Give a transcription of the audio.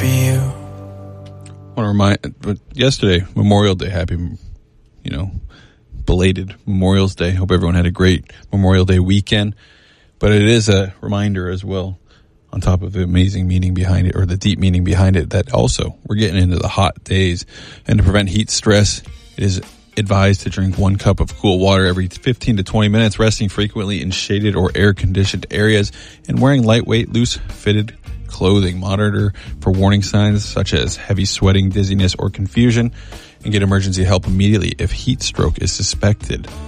for you. I want to remind, but yesterday, Memorial Day, happy, belated Memorial's Day. Hope everyone had a great Memorial Day weekend. But it is a reminder as well, on top of the amazing meaning behind it, or the deep meaning behind it, that also we're getting into the hot days. And to prevent heat stress, it is advised to drink 1 cup of cool water every 15 to 20 minutes, resting frequently in shaded or air-conditioned areas, and wearing lightweight, loose-fitted clothing. Monitor for warning signs such as heavy sweating, dizziness, or confusion, and get emergency help immediately if heat stroke is suspected.